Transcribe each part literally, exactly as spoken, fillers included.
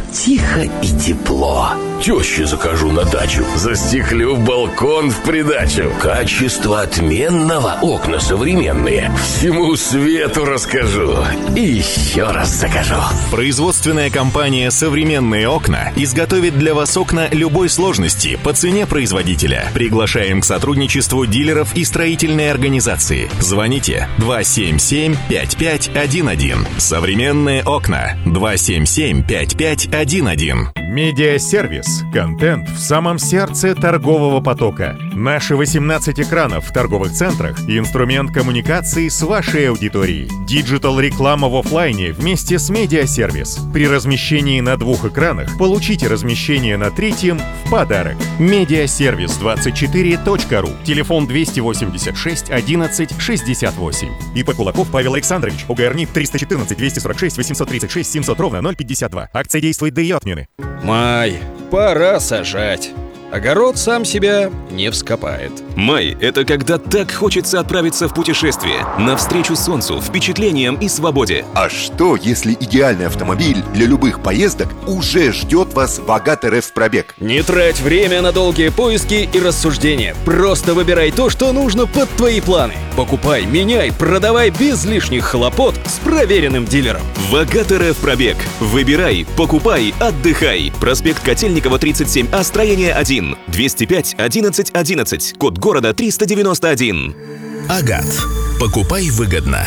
тихо и тепло. Тёще закажу на дачу. Застеклю балкон в придачу. Качество отменного, окна современные. Всему свету расскажу. И еще раз закажу. Производственная компания «Современные окна» изготовит для вас окна любой сложности по цене производителя. Приглашаем к сотрудничеству дилеров и строительной организации. Звоните два семь семь пять пять один один. «Современные окна» два семь семь пять пять один один. Медиасервис. Контент в самом сердце торгового потока. Наши восемнадцать экранов в торговых центрах – инструмент коммуникации с вашей аудиторией. Диджитал-реклама в офлайне вместе с медиасервис. При размещении на двух экранах получите размещение на третьем в подарок. медиасервис двадцать четыре точка ру. Телефон двести восемьдесят шесть одиннадцать шестьдесят восемь. ИП Кулаков Павел Александрович. ОГР НИП триста четырнадцать двести сорок шесть восемьсот тридцать шесть семьсот ровно ноль пятьдесят два. Акция действует до ее отмены. Май, пора сажать. Огород сам себя не вскопает. Май – это когда так хочется отправиться в путешествие, навстречу солнцу, впечатлениям и свободе. А что, если идеальный автомобиль для любых поездок уже ждет вас в Агат эр эф пробег? Не трать время на долгие поиски и рассуждения. Просто выбирай то, что нужно под твои планы. Покупай, меняй, продавай без лишних хлопот с проверенным дилером. В Агат эр эф пробег. Выбирай, покупай, отдыхай. Проспект Котельникова, тридцать семь А, строение один. двести пять одиннадцать одиннадцать. Код города триста девяносто один. Агат. Покупай выгодно.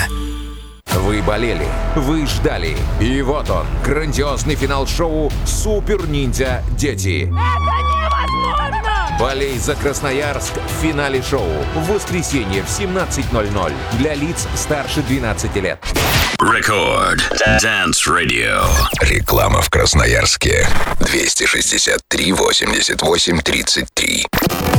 Вы болели, вы ждали. И вот он, грандиозный финал шоу «Супер Ниндзя Дети». Это невозможно! Болей за Красноярск в финале шоу в воскресенье в семнадцать ноль ноль для лиц старше двенадцати лет. Рекорд. Dance Radio. Реклама в Красноярске. двести шестьдесят три восемьдесят восемь тридцать три.